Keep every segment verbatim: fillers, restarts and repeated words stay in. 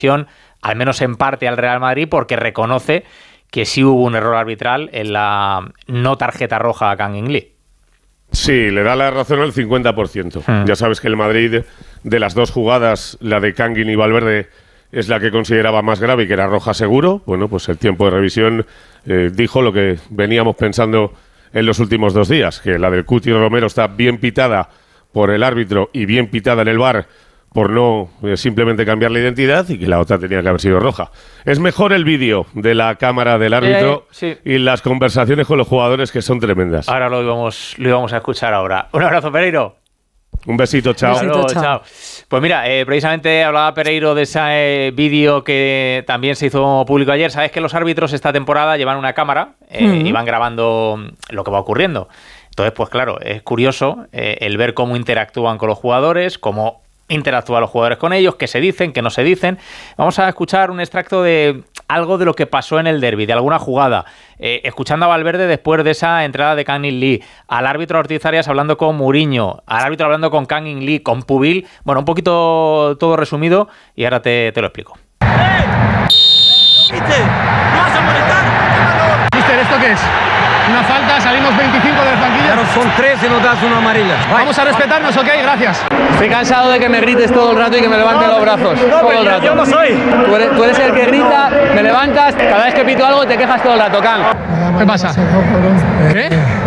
al menos en parte al Real Madrid, porque reconoce que sí hubo un error arbitral en la no tarjeta roja a Kang In Lee. Sí, le da la razón al cincuenta por ciento. Hmm. Ya sabes que el Madrid, de las dos jugadas, la de Kang In y Valverde es la que consideraba más grave y que era roja seguro. Bueno, pues el tiempo de revisión eh, dijo lo que veníamos pensando en los últimos dos días, que la del Cuti Romero está bien pitada por el árbitro y bien pitada en el V A R por no eh, simplemente cambiar la identidad, y que la otra tenía que haber sido roja. Es mejor el vídeo de la cámara del árbitro eh, sí. y las conversaciones con los jugadores, que son tremendas. Ahora lo íbamos, lo íbamos a escuchar ahora. Un abrazo, Pereiro. Un besito, chao. Un besito, chao. chao. Pues mira, eh, precisamente hablaba Pereiro de ese eh, vídeo que también se hizo público ayer. Sabes que los árbitros esta temporada llevan una cámara eh, mm. y van grabando lo que va ocurriendo. Entonces, pues claro, es curioso eh, el ver cómo interactúan con los jugadores, cómo interactúan los jugadores con ellos, qué se dicen, qué no se dicen. Vamos a escuchar un extracto de algo de lo que pasó en el derbi, de alguna jugada, eh, escuchando a Valverde después de esa entrada de Kang In Lee, al árbitro Ortiz Arias hablando con Mourinho, al árbitro hablando con Kang In Lee, con Pubil. Bueno, un poquito todo resumido y ahora te, te lo explico. ¡Eh! ¿Viste? ¿No vas a molestar? Mister, ¿esto qué es? Una falta, salimos veinticinco del banquillo. Pero son tres y nos das una amarilla. Vamos a respetarnos, ok, gracias. Estoy cansado de que me grites todo el rato y que me levanten no, los brazos. No, todo el rato. Yo no soy. Tú eres, tú eres el que grita, me levantas, cada vez que pito algo te quejas todo el rato, Kang. ¿Qué pasa? ¿Qué?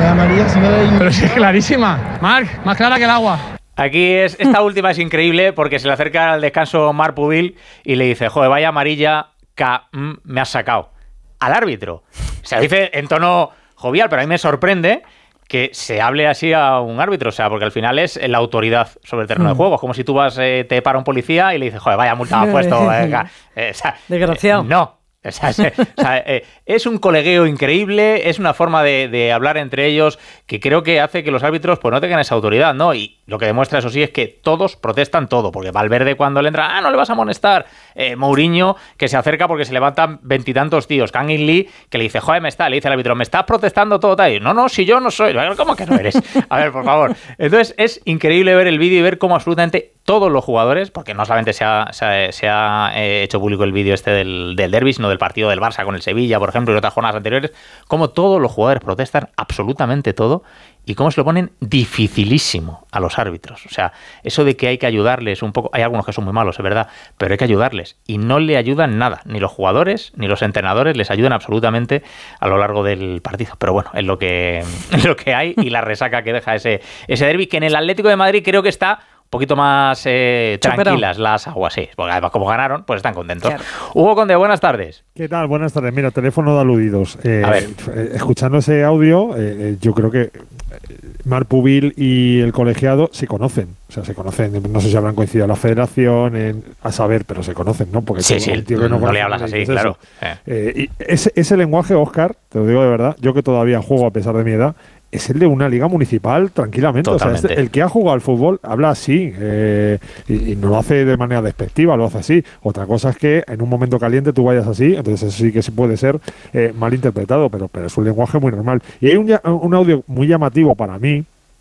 Pero si es clarísima. Marc, más clara que el agua. Aquí es, esta última es increíble porque se le acerca al descanso Marc Pubil y le dice, joder, vaya amarilla, K, mm, me has sacado. Al árbitro. Se lo dice en tono jovial, pero a mí me sorprende que se hable así a un árbitro, o sea, porque al final es la autoridad sobre el terreno mm. de juego. Es como si tú vas, eh, te para un policía y le dices, joder, vaya multa me has puesto. Eh, eh, o sea, Desgraciado. Eh, no. O sea, es, o sea, eh, es un colegueo increíble, es una forma de, de hablar entre ellos que creo que hace que los árbitros pues no tengan esa autoridad, ¿no? Y lo que demuestra, eso sí, es que todos protestan todo, porque Valverde cuando le entra, ah, no le vas a amonestar, eh, Mourinho, que se acerca porque se levantan veintitantos tíos, Kang In Lee, que le dice, joder, me está, le dice al árbitro, me estás protestando todo, tal, y, no, no, si yo no soy, ¿cómo que no eres? A ver, por favor. Entonces es increíble ver el vídeo y ver cómo absolutamente todos los jugadores, porque no solamente se ha, se ha, se ha eh, hecho público el vídeo este del, del derbi, sino del partido del Barça con el Sevilla, por ejemplo, y otras jornadas anteriores, cómo todos los jugadores protestan absolutamente todo y cómo se lo ponen dificilísimo a los árbitros. O sea, eso de que hay que ayudarles un poco, hay algunos que son muy malos, es verdad, pero hay que ayudarles y no le ayudan nada, ni los jugadores ni los entrenadores les ayudan absolutamente a lo largo del partido. Pero bueno, es lo que, es lo que hay y la resaca que deja ese, ese derbi, que en el Atlético de Madrid creo que está un poquito más eh, tranquilas las aguas, sí, porque además como ganaron, pues están contentos. Claro. Hugo Conde, buenas tardes. ¿Qué tal? Buenas tardes. Mira, teléfono de aludidos. Eh, A ver. Escuchando ese audio, eh, yo creo que Marc Pubil y el colegiado se conocen. O sea, se conocen. No sé si habrán coincidido en la federación, en, a saber, pero se conocen, ¿no? Porque sí, sí, un tío que no, no le hablas así, claro. Eh. Eh, y ese, ese lenguaje, Óscar, te lo digo de verdad, yo que todavía juego a pesar de mi edad, es el de una liga municipal tranquilamente. Totalmente. O sea, es el que ha jugado al fútbol habla así eh, y, y no lo hace de manera despectiva, lo hace así. Otra cosa es que en un momento caliente tú vayas así, entonces eso sí que sí puede ser eh, mal interpretado, pero, pero es un lenguaje muy normal. Y hay un, un audio muy llamativo para mí,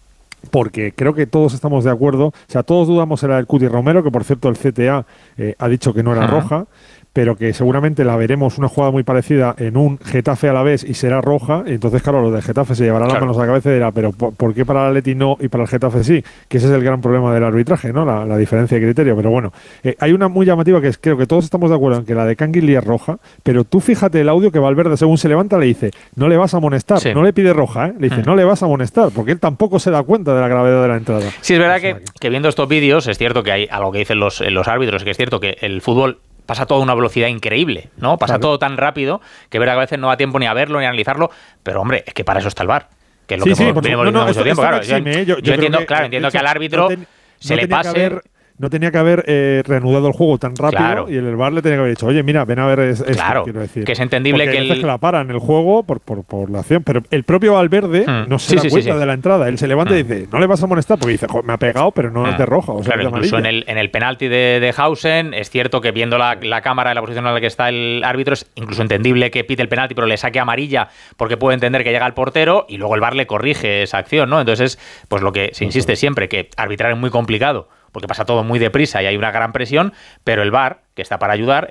porque creo que todos estamos de acuerdo, o sea, todos dudamos era el Cuti Romero, que por cierto el C T A eh, ha dicho que no era uh-huh. roja, pero que seguramente la veremos una jugada muy parecida en un Getafe a la vez y será roja, y entonces claro, los del Getafe se llevarán claro. las manos a la cabeza y dirá, pero ¿por, ¿por qué para el Atleti no y para el Getafe sí? Que ese es el gran problema del arbitraje, ¿no? La, la diferencia de criterio, pero bueno, eh, hay una muy llamativa que es, creo que todos estamos de acuerdo en que la de Kang In Lee es roja, pero tú fíjate el audio que Valverde según se levanta le dice, no le vas a amonestar, sí. no le pide roja, ¿eh? Le dice, mm. no le vas a amonestar, porque él tampoco se da cuenta de la gravedad de la entrada. Sí, es verdad o sea, que, que viendo estos vídeos, es cierto que hay algo que dicen los, los árbitros, que es cierto que el fútbol pasa todo a una velocidad increíble, ¿no? Pasa claro. todo tan rápido que ver a veces no da tiempo ni a verlo ni a analizarlo, pero hombre, es que para eso está el V A R, que es lo sí, que sí, venimos no, no, mucho esto, tiempo. Esto claro, no exime, yo, yo, yo entiendo, que, claro, entiendo hecho, que al árbitro no ten, se no le pase. Haber, no tenía que haber eh, reanudado el juego tan rápido claro. y el V A R le tenía que haber dicho, oye, mira, ven a ver esto, claro, quiero decir. Que es entendible porque que hay veces el... que la paran el juego por, por, por la acción, pero el propio Valverde hmm. no se sí, da sí, cuenta sí, sí. de la entrada. Él se levanta hmm. y dice, no le vas a amonestar, porque dice, me ha pegado, pero no hmm. es de roja. O sea, claro, incluso en el, en el penalti de, de Hausen, es cierto que viendo la, la cámara en la posición en la que está el árbitro, es incluso entendible que pite el penalti, pero le saque amarilla porque puede entender que llega al portero y luego el V A R le corrige esa acción, ¿no? Entonces, pues lo que se insiste siempre, que arbitrar es muy complicado, porque pasa todo muy deprisa y hay una gran presión, pero el V A R, que está para ayudar,